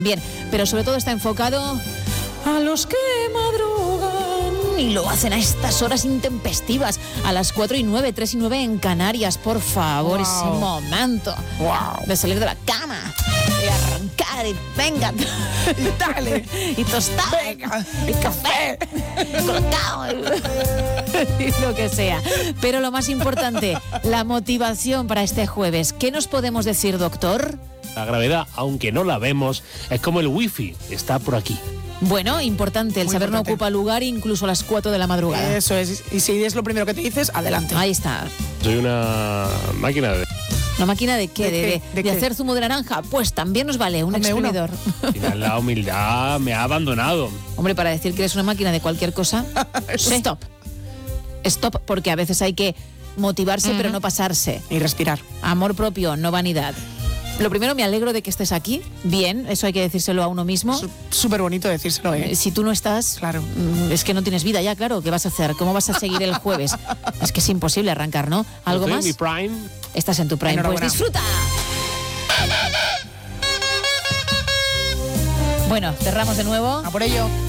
Bien, pero sobre todo está enfocado a los que madrugan y lo hacen a estas horas intempestivas, a las 4:09, 3:09 en Canarias. Por favor, ese momento de salir de la cama y arrancar y venga, Y dale, y tostar, venga, y café, y colocado, y lo que sea. Pero lo más importante, la motivación para este jueves. ¿Qué nos podemos decir, doctor? La gravedad, aunque no la vemos, es como el wifi, está por aquí. Bueno, importante, el Muy saber importante. no ocupa lugar incluso a las 4 de la madrugada. Eso es. Y si es lo primero que te dices, adelante. Ahí está. Soy una máquina de... ¿Una máquina de qué? ¿De qué? ¿De ¿De qué? hacer zumo de naranja? Pues también nos vale, un Ponme uno. exprimidor. Al final la humildad me ha abandonado. Hombre, para decir que eres una máquina de cualquier cosa, stop. Stop, porque a veces hay que motivarse pero no pasarse. Y respirar. Amor propio, no vanidad. Lo primero, me alegro de que estés aquí. Bien, eso hay que decírselo a uno mismo. Súper bonito decírselo, ¿eh? Si tú no estás, Claro. es que no tienes vida ya, claro. ¿Qué vas a hacer? ¿Cómo vas a seguir el jueves? Es que es imposible arrancar, ¿no? ¿Algo Estoy más? en mi prime. Estás en tu prime, pues Enhorabuena. disfruta. Bueno, cerramos de nuevo. A por ello.